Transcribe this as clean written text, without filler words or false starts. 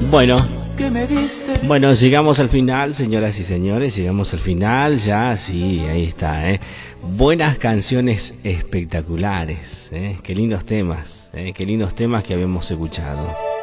Bueno, bueno, llegamos al final, señoras y señores, llegamos al final, ya, sí, ahí está, buenas canciones espectaculares, qué lindos temas que habíamos escuchado.